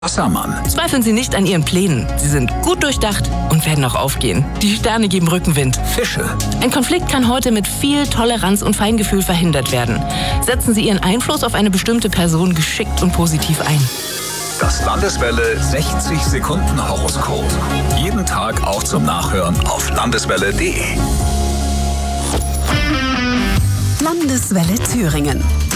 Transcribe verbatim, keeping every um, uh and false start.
Wassermann. Zweifeln Sie nicht an Ihren Plänen. Sie sind gut durchdacht und werden auch aufgehen. Die Sterne geben Rückenwind. Fische. Ein Konflikt kann heute mit viel Toleranz und Feingefühl verhindert werden. Setzen Sie Ihren Einfluss auf eine bestimmte Person geschickt und positiv ein. Das Landeswelle sechzig Sekunden Horoskop. Jeden Tag auch zum Nachhören auf landeswelle punkt de. Landeswelle Thüringen.